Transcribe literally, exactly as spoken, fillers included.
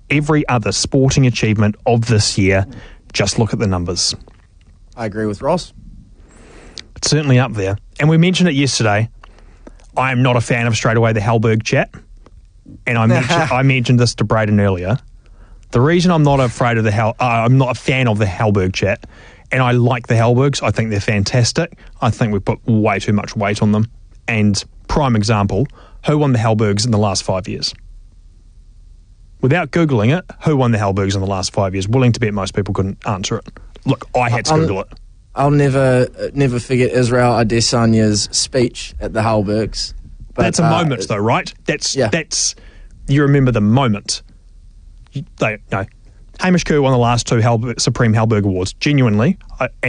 every other sporting achievement of this year. Just look at the numbers. I agree with Ross. It's certainly up there. And we mentioned it yesterday. I am not a fan of straight away the Hellberg chat. And I mentioned, I mentioned this to Braden earlier. The reason I'm not afraid of the Hell, uh, I'm not a fan of the Hellberg chat, and I like the Hellbergs. I think they're fantastic. I think we put way too much weight on them. And prime example, who won the Hellbergs in the last five years? Without Googling it, who won the Hellbergs in the last five years? Willing to bet most people couldn't answer it. Look, I had to Um, Google it. I'll never never forget Israel Adesanya's speech at the Hellbergs. But, That's a uh, moment, though, right? That's yeah. that's you remember the moment. You, they, no, Hamish Kerr won the last two Hellberg, Supreme Hellberg Awards. Genuinely, I,